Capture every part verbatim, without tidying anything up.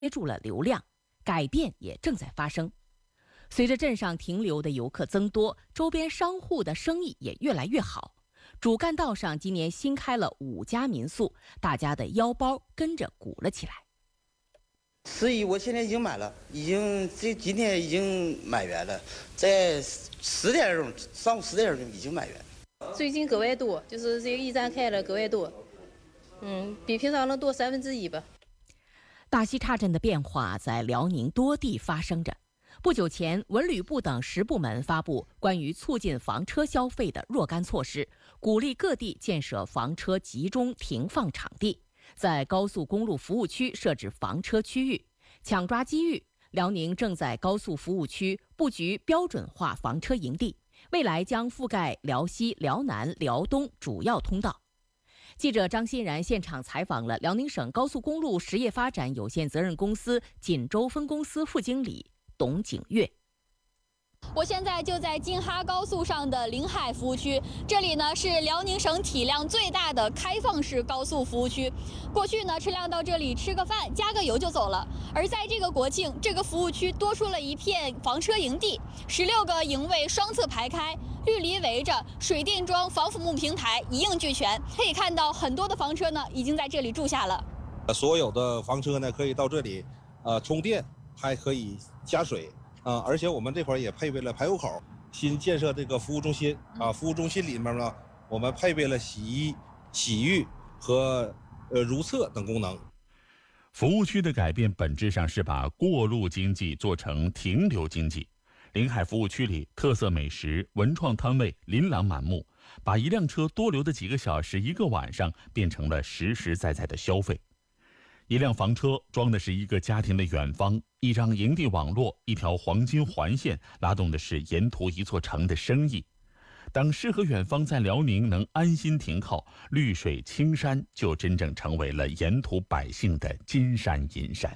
接住了流量，改变也正在发生。随着镇上停留的游客增多，周边商户的生意也越来越好。主干道上今年新开了五家民宿，大家的腰包跟着鼓了起来。 十一我现在已经买了，已经这今天已经买完了，在十点钟上午十点钟已经买完。 最近格外多，就是这个驿站开了格外多，嗯，比平常能多三分之一吧。 大西岔镇的变化在辽宁多地发生着。不久前，文旅部等十部门发布关于促进房车消费的若干措施，鼓励各地建设房车集中停放场地，在高速公路服务区设置房车区域。抢抓机遇，辽宁正在高速服务区布局标准化房车营地，未来将覆盖辽西、辽南、辽东主要通道。记者张欣然现场采访了辽宁省高速公路实业发展有限责任公司锦州分公司副经理董景月。 我现在就在京哈高速上的临海服务区，这里呢是辽宁省体量最大的开放式高速服务区。过去呢，车辆到这里吃个饭、加个油就走了。而在这个国庆，这个服务区多出了一片房车营地，十六个营位双侧排开，绿篱围着，水电桩、防腐木平台一应俱全。可以看到，很多的房车呢已经在这里住下了。 所有的房车呢可以到这里，呃，充电，还可以加水。啊、呃，而且我们这块也配备了排油口，新建设这个服务中心啊，服务中心里面呢，我们配备了洗衣、洗浴和呃如厕等功能。 服务区的改变本质上是把过路经济做成停留经济。临海服务区里，特色美食、文创摊位琳琅满目，把一辆车多留的几个小时、一个晚上变成了实实在在的消费。一辆房车装的是一个家庭的远方，一张营地网络，一条黄金环线，拉动的是沿途一座城的生意。当诗和远方在辽宁能安心停靠，绿水青山就真正成为了沿途百姓的金山银山。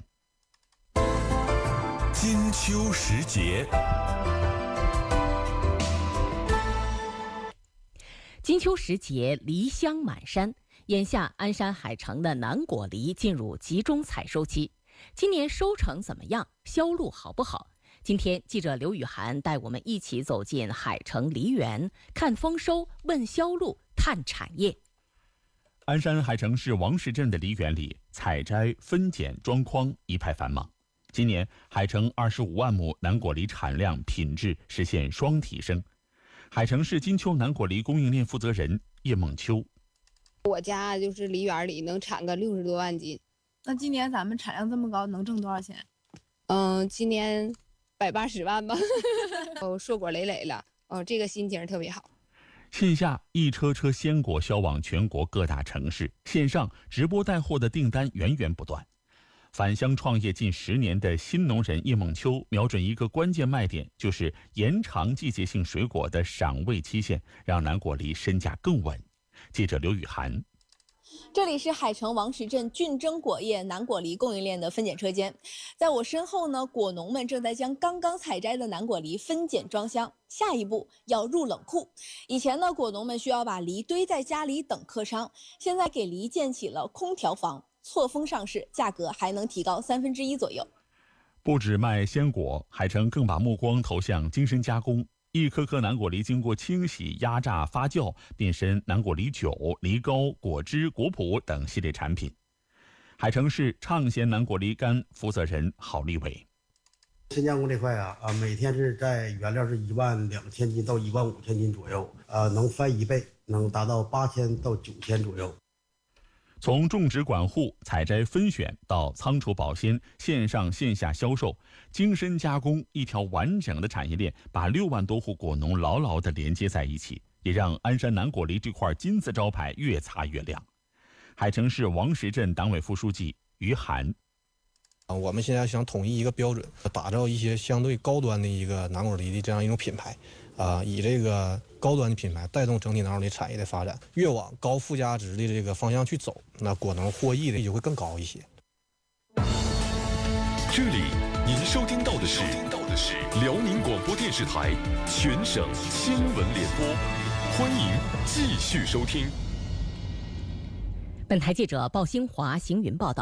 金秋时节， 金秋时节，梨香满山。眼下，鞍山海城的南果梨进入集中采收期，今年收成怎么样？销路好不好？今天，记者刘雨涵带我们一起走进海城梨园，看丰收，问销路，探产业。 鞍山海城市王石镇的梨园里，采摘、分拣、装筐一派繁忙。今年，海城二十五万亩南果梨产量、品质实现双提升。海城市金秋南果梨供应链负责人叶梦秋。 我家就是梨园里能产个六十多万斤。 那今年咱们产量这么高，能挣多少钱？ 嗯，今年百八十万吧。哦，硕果累累了，哦，这个心情特别好。 线下一车车鲜果销往全国各大城市，线上直播带货的订单源源不断。返乡创业近十年的新农人叶梦秋，瞄准一个关键卖点，就是延长季节性水果的赏味期限，让南果梨身价更稳。记者刘雨涵。 这里是海城王石镇郡蒸果业南果梨供应链的分拣车间，在我身后呢，果农们正在将刚刚采摘的南果梨分拣装箱，下一步要入冷库。以前呢，果农们需要把梨堆在家里等客商，现在给梨建起了空调房，错峰上市，价格还能提高三分之一左右。 不止卖鲜果，海城更把目光投向精深加工。一颗颗南果梨经过清洗、压榨、发酵，变身南果梨酒、梨膏、果汁、果脯等系列产品。海城市畅鲜南果梨干负责人郝立伟： 深加工这块啊啊，每天是在原料是一万两千斤到一万五千斤左右，啊，能翻一倍，能达到八千到九千左右。 从种植管护、采摘分选到仓储保鲜、线上线下销售、精深加工，一条完整的产业链把六万多户果农牢牢地连接在一起，也让鞍山南果梨这块金字招牌越擦越亮。海城市王石镇党委副书记于涵： 啊，我们现在想统一一个标准，打造一些相对高端的一个南果梨的这样一种品牌，啊，以这个高端的品牌带动整体南果梨产业的发展，越往高附加值的这个方向去走，那果农获益的就会更高一些。 这里您收听到的是辽宁广播电视台全省新闻联播，欢迎继续收听。 本台记者鲍兴华、邢云报道。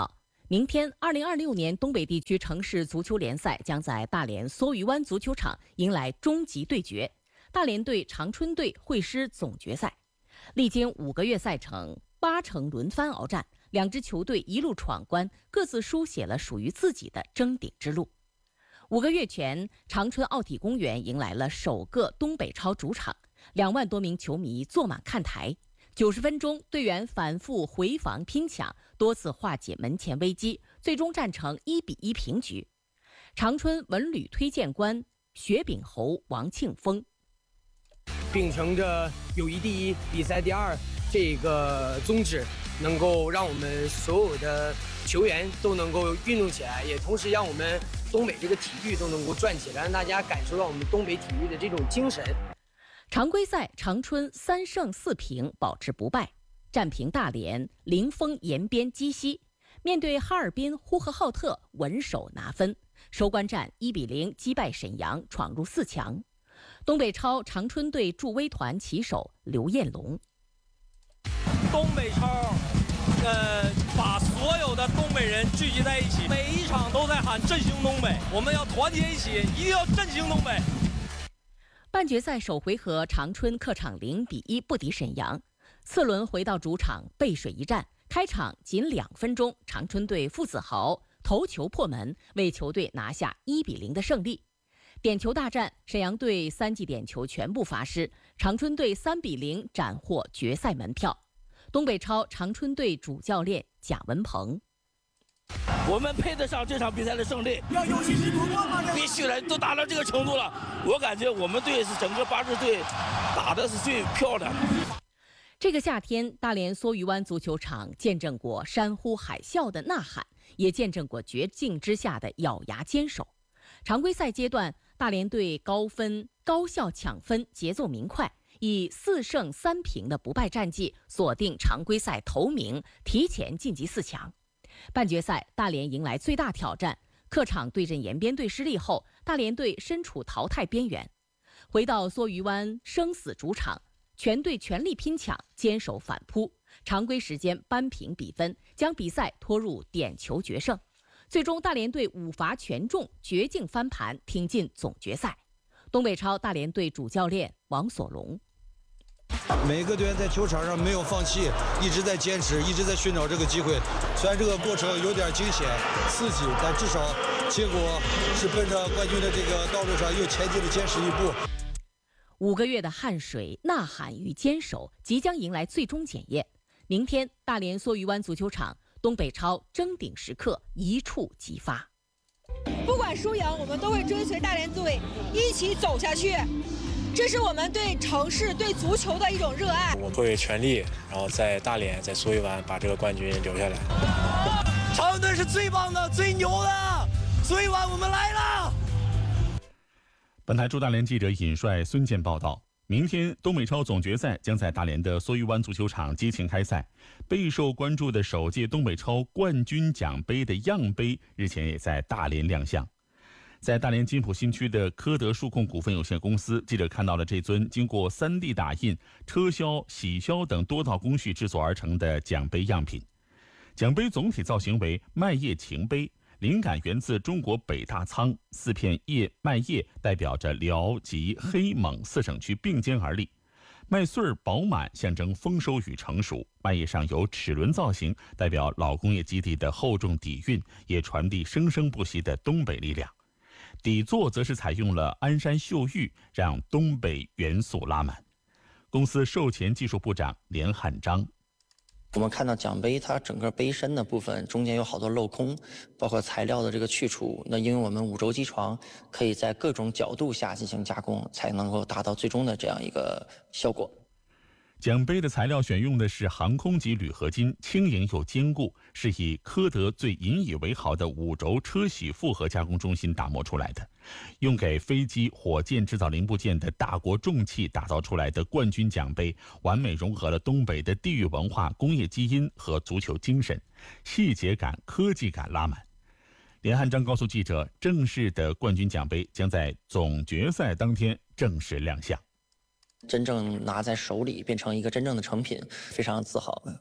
明天，二零二六年东北地区城市足球联赛将在大连梭鱼湾足球场迎来终极对决，大连队长春队会师总决赛。历经五个月赛程，八城轮番鏖战，两支球队一路闯关，各自书写了属于自己的争顶之路。五个月前，长春奥体公园迎来了首个东北超主场，两万多名球迷坐满看台。九十分钟，队员反复回防拼抢，多次化解门前危机，最终战成一比一平局。长春文旅推荐官薛秉侯王庆峰， 秉承着友谊第一、比赛第二这个宗旨，能够让我们所有的球员都能够运动起来，也同时让我们东北这个体育都能够转起来，让大家感受到我们东北体育的这种精神。 常规赛，长春三胜四平保持不败，战平大连，零封延边鸡西。面对哈尔滨呼和浩特，稳守拿分，收官战一比零击败沈阳，闯入四强。东北超长春队助威团旗手刘彦龙， 东北超，呃，把所有的东北人聚集在一起，每一场都在喊振兴东北，我们要团结一起，一定要振兴东北。 半决赛首回合，长春客场零比一不敌沈阳。次轮回到主场，背水一战。开场仅两分钟，长春队傅子豪头球破门，为球队拿下一比零的胜利。点球大战，沈阳队三记点球全部罚失，长春队三比零斩获决赛门票。东北超长春队主教练贾文鹏。 我们配得上这场比赛的胜利，要有信心夺冠吗？必须的，都打到这个程度了，我感觉我们队是整个八支队打的是最漂亮的。 这个夏天，大连梭鱼湾足球场见证过山呼海啸的呐喊，也见证过绝境之下的咬牙坚守。常规赛阶段，大连队高分高效抢分，节奏明快，以四胜三平的不败战绩锁定常规赛头名，提前晋级四强。半决赛，大连迎来最大挑战，客场对阵延边队失利后，大连队身处淘汰边缘。回到梭鱼湾生死主场，全队全力拼抢，坚守反扑，常规时间扳平比分，将比赛拖入点球决胜。最终，大连队五罚全中，绝境翻盘，挺进总决赛。东北超大连队主教练王所龙。 每个队员在球场上没有放弃，一直在坚持，一直在寻找这个机会。虽然这个过程有点惊险刺激，但至少结果是奔着冠军的这个道路上又前进了坚实一步。 五个月的汗水、呐喊与坚守即将迎来最终检验。明天，大连梭鱼湾足球场，东北超争顶时刻一触即发。 不管输赢，我们都会追随大连队一起走下去。这是我们对城市、对足球的一种热爱。 我会全力，然后在大连、在梭鱼湾把这个冠军留下来。 长春队是最棒的、最牛的，梭鱼湾我们来了！ 本台驻大连记者尹帅、孙健报道。明天，东北超总决赛将在大连的梭鱼湾足球场激情开赛。备受关注的首届东北超冠军奖杯的样杯日前也在大连亮相。在大连金浦新区的科德数控股份有限公司，记者看到了这尊经过 三 D 打印、车销、洗销等多道工序制作而成的奖杯样品。奖杯总体造型为麦叶擎杯，灵感源自中国北大仓，四片叶麦叶代表着辽、吉、黑、蒙四省区并肩而立。麦穗儿饱满，象征丰收与成熟。麦叶上有齿轮造型，代表老工业基地的厚重底蕴，也传递生生不息的东北力量。底座则是采用了鞍山秀玉，让东北元素拉满。公司售前技术部长连汉章。 我们看到奖杯它整个杯身的部分中间有好多镂空，包括材料的这个去除。那因为我们五轴机床可以在各种角度下进行加工，才能够达到最终的这样一个效果。 奖杯的材料选用的是航空级铝合金，轻盈又坚固，是以科德最引以为豪的五轴车铣复合加工中心打磨出来的。用给飞机、火箭制造零部件的大国重器打造出来的冠军奖杯，完美融合了东北的地域文化、工业基因和足球精神，细节感、科技感拉满。连汉章告诉记者，正式的冠军奖杯将在总决赛当天正式亮相。 真正拿在手里变成一个真正的成品，非常自豪。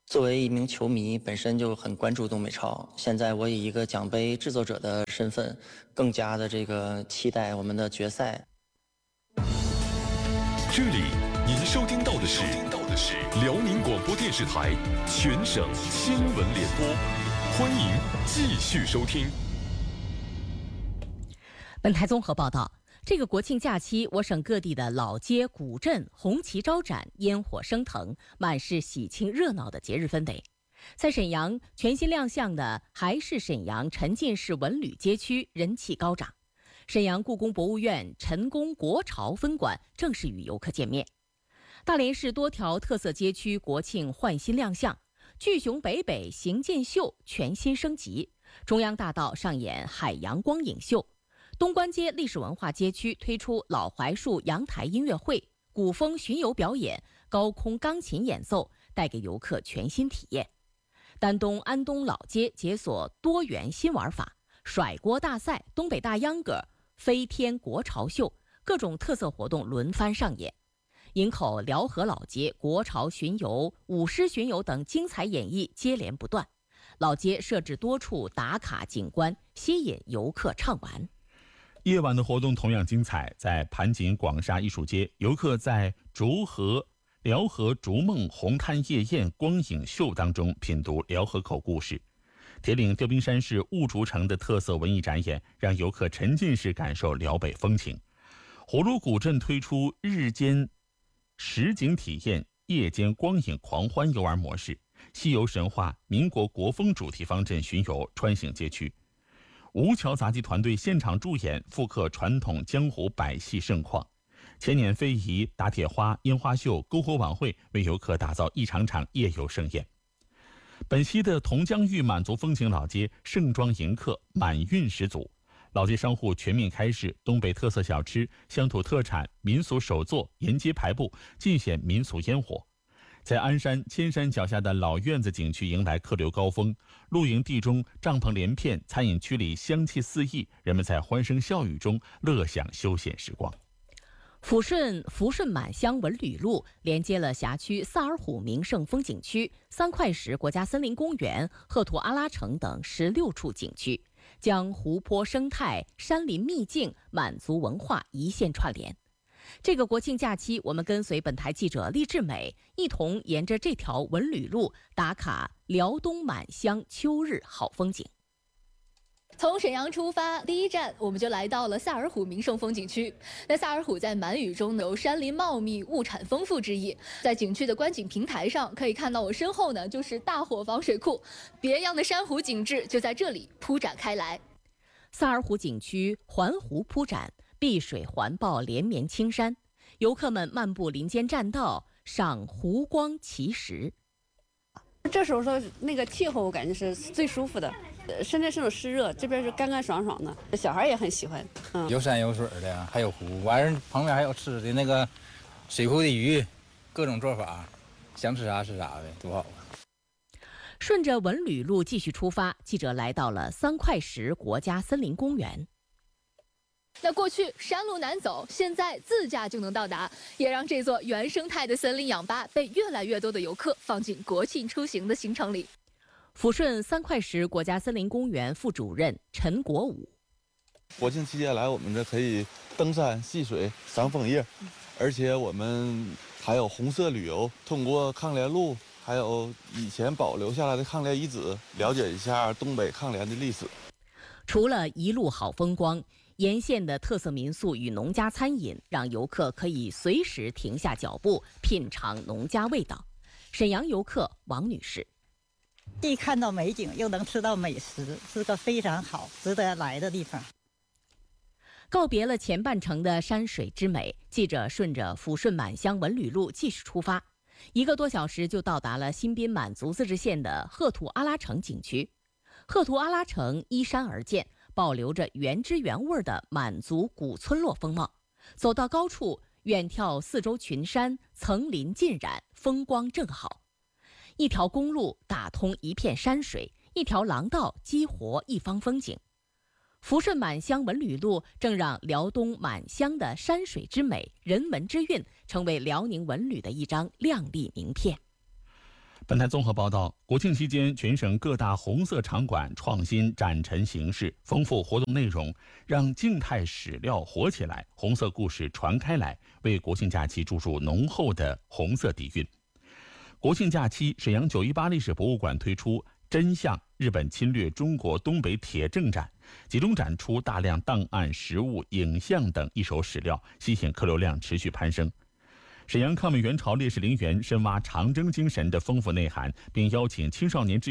作为一名球迷，本身就很关注东北超。现在我以一个奖杯制作者的身份，更加的这个期待我们的决赛。 这里您收听到的是辽宁广播电视台全省新闻联播，欢迎继续收听。 本台综合报道。这个国庆假期，我省各地的老街古镇红旗招展，烟火升腾，满是喜庆热闹的节日氛围。在沈阳，全新亮相的还是沈阳沉浸式文旅街区人气高涨。沈阳故宫博物院陈宫国潮分馆正式与游客见面。大连市多条特色街区国庆换新亮相，巨熊北北行健秀全新升级，中央大道上演海洋光影秀。东关街历史文化街区推出老槐树阳台音乐会、古风巡游表演、高空钢琴演奏，带给游客全新体验。丹东安东老街解锁多元新玩法，甩锅大赛、东北大秧歌、飞天国潮秀，各种特色活动轮番上演。营口辽河老街国潮巡游、舞狮巡游等精彩演绎接连不断，老街设置多处打卡景观，吸引游客畅玩。 夜晚的活动同样精彩，在盘锦广厦艺术街，游客在竹河辽河逐梦红磡夜宴光影秀当中品读辽河口故事。铁岭吊冰山市雾竹城的特色文艺展演，让游客沉浸式感受辽北风情。葫芦古镇推出日间实景体验、夜间光影狂欢游玩模式，西游神话、民国国风主题方阵巡游穿行街区。吴桥杂技团队现场助演，复刻传统江湖百戏盛况。千年非遗、打铁花、烟花秀、篝火晚会为游客打造一场场夜游盛宴。本溪的同江峪满族风情老街盛装迎客，满韵十足。老街商户全面开市，东北特色小吃、乡土特产、民俗手作沿街排布，尽显民俗烟火。在鞍山千山脚下的老院子景区迎来客流高峰，露营地中帐篷连片，餐饮区里香气四溢，人们在欢声笑语中乐享休闲时光。 抚顺福顺满乡文旅路连接了辖区萨尔浒名胜风景区、三块石国家森林公园、赫图阿拉城等十六处景区，将湖泊生态、山林秘境、满族文化一线串联。这个国庆假期，我们跟随本台记者厉志美，一同沿着这条文旅路打卡辽东满乡秋日好风景。 从沈阳出发，第一站我们就来到了萨尔浒名胜风景区。那萨尔浒在满语中有山林茂密、物产丰富之意。在景区的观景平台上，可以看到我身后呢就是大伙房水库，别样的珊瑚景致就在这里铺展开来。 萨尔浒景区环湖铺展，碧水环抱连绵青山，游客们漫步林间栈道，赏湖光奇石。 这时候说那个气候，我感觉是最舒服的。深圳是种湿热，这边是干干爽爽的，小孩也很喜欢。嗯， 有山有水的，还有湖，完事旁边还有吃的那个水库的鱼，各种做法，想吃啥吃啥的，多好啊！ 顺着文旅路继续出发，记者来到了三块石国家森林公园。 那过去山路难走，现在自驾就能到达，也让这座原生态的森林氧吧被越来越多的游客放进国庆出行的行程里。 抚顺三块石国家森林公园副主任陈国武： 国庆期间来我们这可以登山、戏水、赏枫叶，而且我们还有红色旅游，通过抗联路还有以前保留下来的抗联遗址，了解一下东北抗联的历史。 除了一路好风光，沿线的特色民宿与农家餐饮让游客可以随时停下脚步品尝农家味道。沈阳游客王女士： 既看到美景，又能吃到美食，是个非常好、值得来的地方。 告别了前半程的山水之美，记者顺着抚顺满乡文旅路继续出发，一个多小时就到达了新宾满族自治县的赫图阿拉城景区。赫图阿拉城依山而建，保留着原汁原味的满族古村落风貌。走到高处，远眺四周群山，层林尽染，风光正好。一条公路打通一片山水，一条廊道激活一方风景。抚顺满乡文旅路正让辽东满乡的山水之美、人文之韵成为辽宁文旅的一张亮丽名片。 本台综合报道，国庆期间，全省各大红色场馆创新展陈形式，丰富活动内容，让静态史料活起来，红色故事传开来，为国庆假期注入浓厚的红色底蕴。国庆假期，沈阳九一八历史博物馆推出真相日本侵略中国东北铁证展，集中展出大量档案、实物、影像等一手史料，吸引客流量持续攀升。沈阳抗美援朝烈士陵园深挖长征精神的丰富内涵，并邀请青少年志